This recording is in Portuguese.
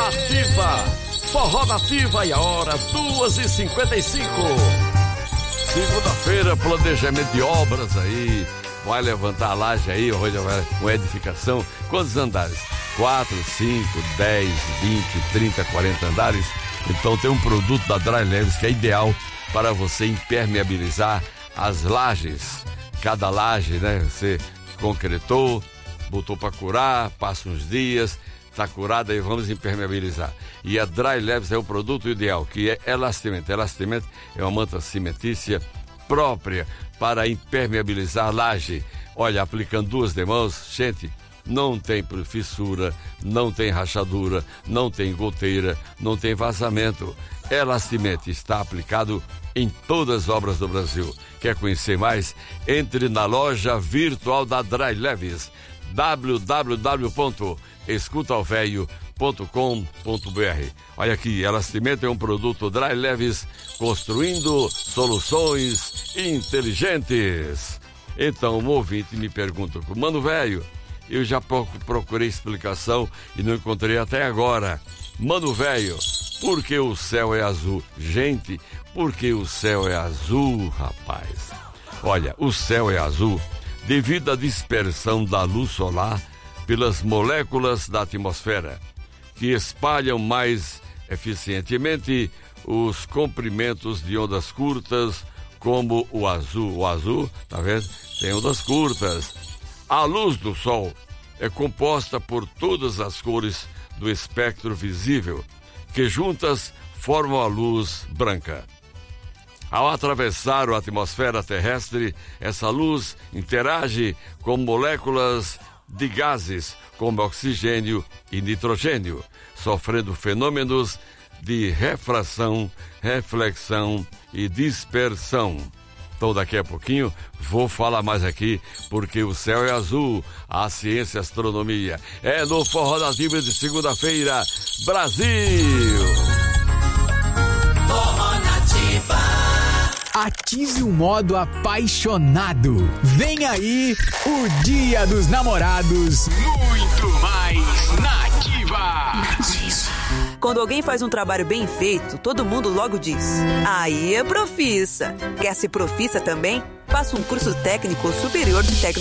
Nativa, Forró Nativa e a hora 2h55. Segunda-feira, planejamento de obras aí, vai levantar a laje aí, hoje vai com edificação. Quantos andares? 4, 5, 10, 20, 30, 40 andares. Então tem um produto da Dry Leves que é ideal para você impermeabilizar as lajes. Cada laje, né, você concretou, botou para curar, passa uns dias, está curada e vamos impermeabilizar. E a Dry Leves é o produto ideal, que é elastimento. Elastimento é uma manta cimentícia própria para impermeabilizar a laje. Olha, aplicando 2 demãos, gente, não tem fissura, não tem rachadura, não tem goteira, não tem vazamento. Elastimento está aplicado em todas as obras do Brasil. Quer conhecer mais? Entre na loja virtual da Dry Leves, www.escutaovelho.com.br. Olha aqui, Elastimento é um produto Dry Leves, construindo soluções inteligentes. Então, um ouvinte me pergunta, Mano Velho, eu já procurei explicação e não encontrei até agora. Mano Velho, por que o céu é azul? Gente, por que o céu é azul, rapaz? Olha, o céu é azul devido à dispersão da luz solar pelas moléculas da atmosfera, que espalham mais eficientemente os comprimentos de ondas curtas, como o azul. O azul, tá vendo? Tem ondas curtas. A luz do Sol é composta por todas as cores do espectro visível, que juntas formam a luz branca. Ao atravessar a atmosfera terrestre, essa luz interage com moléculas de gases, como oxigênio e nitrogênio, sofrendo fenômenos de refração, reflexão e dispersão. Então daqui a pouquinho vou falar mais aqui, porque o céu é azul, a ciência e a astronomia. É no Forró Nativa de segunda-feira, Brasil! Forró Nativa. Ative o modo apaixonado. Vem aí o Dia dos Namorados. Muito mais Nativa. Quando alguém faz um trabalho bem feito, todo mundo logo diz: aí é profissa. Quer ser profissa também? Faça um curso técnico superior de tecnologia.